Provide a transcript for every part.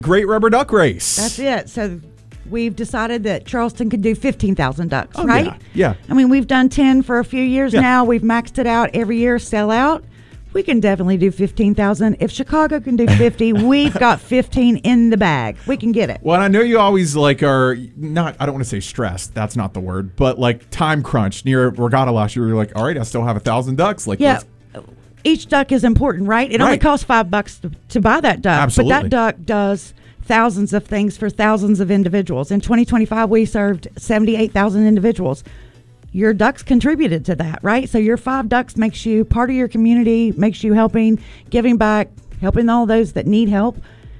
Great Rubber Duck Race. That's it. So we've decided that Charleston could do 15,000 ducks, right? Yeah. I mean, we've done 10 for a few years Yeah. now. We've maxed it out every year, sell out. We can definitely do 15,000. If Chicago can do 50, we've got 15 in the bag. We can get it. Well, and I know you always are not, I don't want to say stressed. That's not the word, but time crunch near Regatta last year. You're like, all right, I still have 1,000 ducks. Yeah. Each duck is important, right? It only costs $5 to buy that duck. Absolutely. But that duck does thousands of things for thousands of individuals. In 2025, we served 78,000 individuals. Your ducks contributed to that, right? So your 5 ducks makes you part of your community, makes you giving back, helping all those that need help.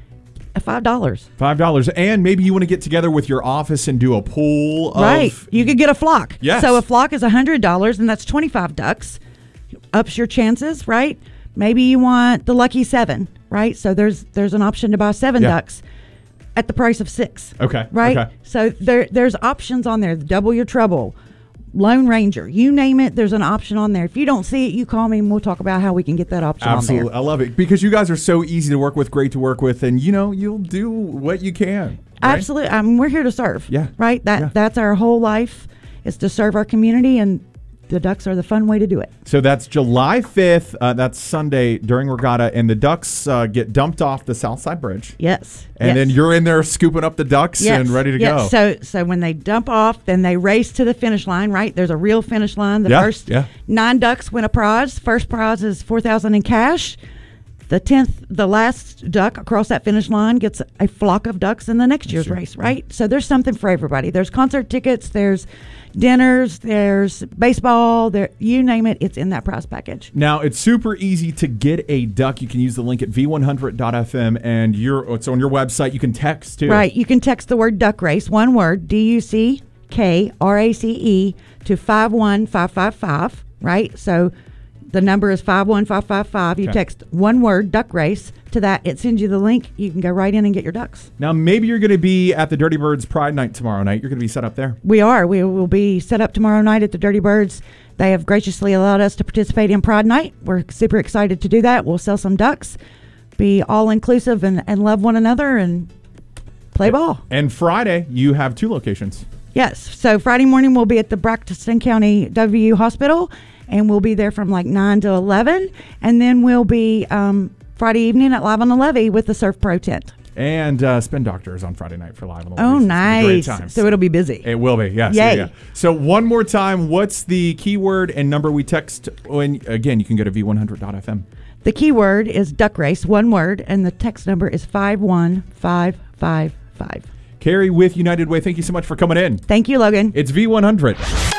$5. $5. And maybe you want to get together with your office and do a pool of... Right. You could get a flock. Yes. So a flock is $100, and that's 25 ducks. Ups your chances, right? Maybe you want the lucky 7, right? So there's an option to buy 7 ducks at the price of 6. Okay. Right? Okay. So there's options on there. Double your trouble. Lone Ranger. You name it, there's an option on there. If you don't see it, you call me and we'll talk about how we can get that option Absolutely. on there. I love it because you guys are so easy to work with, great to work with, and you'll do what you can. Right? Absolutely. We're here to serve. Yeah. Right? That's our whole life, is to serve our community, and the ducks are the fun way to do it. So that's July 5th. That's Sunday during Regatta, and the ducks get dumped off the Southside Bridge. Yes. And then you're in there scooping up the ducks and ready to go. So when they dump off, then they race to the finish line, right? There's a real finish line. The first 9 ducks win a prize. First prize is $4,000 in cash. The last duck across that finish line gets a flock of ducks in the next year's race, right? So there's something for everybody. There's concert tickets, there's dinners, there's baseball, you name it, it's in that prize package. Now, it's super easy to get a duck. You can use the link at v100.fm, and it's on your website. You can text, too. Right. You can text the word duck race, one word, DUCKRACE, to 51555, right? So the number is 51555. You text one word, duck race, to that. It sends you the link. You can go right in and get your ducks. Now, maybe you're going to be at the Dirty Birds Pride Night tomorrow night. You're going to be set up there. We are. We will be set up tomorrow night at the Dirty Birds. They have graciously allowed us to participate in Pride Night. We're super excited to do that. We'll sell some ducks, be all-inclusive, and love one another and play ball. And Friday, you have 2 locations. Yes. So Friday morning, we'll be at the Braxton County WVU Hospital, and we'll be there from 9 to 11. And then we'll be Friday evening at Live on the Levee with the Surf Pro tent. And Spin Doctor is on Friday night for Live on the Levee. Oh, nice. Great times. So it'll be busy. It will be, yes. Yay. Yeah. So one more time, what's the keyword and number we text? Again, you can go to v100.fm. The keyword is duck race, one word, and the text number is 51555. Carrie with United Way, thank you so much for coming in. Thank you, Logan. It's V100.